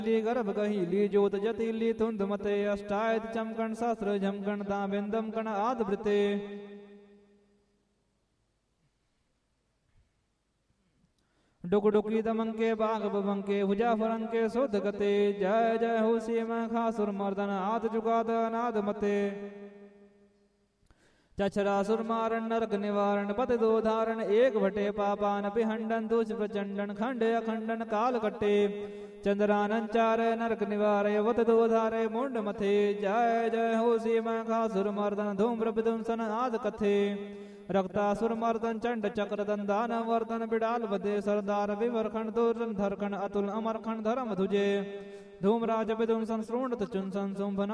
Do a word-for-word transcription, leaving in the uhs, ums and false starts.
गर्भ गही ली ज्योत जति ली तुंद मते अष्टायत चमकण सहस्र झमकण दाबिंदम कण आद वृते डुक डुकी दमंके बाग बबंके हुजा फरंके सुध गते जय जय हो सीम खासुर मर्दन आद जुगाद अनाद मते चक्षरासुर मारण नरक निवारण पद दो धारण एक भटे पापान पिहंडन दुष प्रचंडन खंड अखंडन काल कट्टे चंद्रानन चार नरक निवारय वत दो धारे मुंड मथे जय जय हो सीम खासुर मर्दन धूम्र विदुंसन आद कथे रक्तासुर मर्दन चंड चक्र दंदान वर्धन बिडाल बदे सरदार विवरखंड दुर्जन धरखंड अतुल अमरखंड धर्म धुजे धूमराज विदुंसन श्रोणत चुंसन शुंभन